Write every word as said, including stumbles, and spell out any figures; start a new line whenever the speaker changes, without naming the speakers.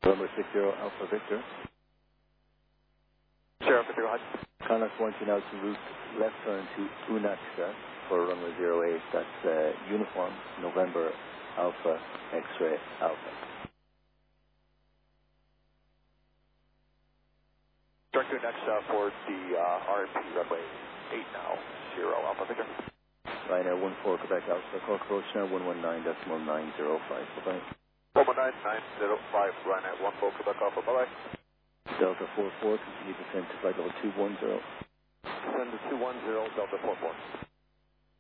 November six zero Alpha Victor.
Sheriff, if you're on.
Contact one two now to route left turn to Unaxta for runway zero eight. That's uh, uniform November Alpha X-ray Alpha.
Direct to next uh, for the uh, R M P runway eight now, zero Alpha Victor.
Ryanair one four Quebec Alpha, call approach now one one nine decimal nine zero five, bye-bye.
one one nine nine zero five, Ryanair one four Quebec Alpha, bye-bye.
Delta four four, continue descent to flight level two one zero.
Descend to two one zero, Delta four four.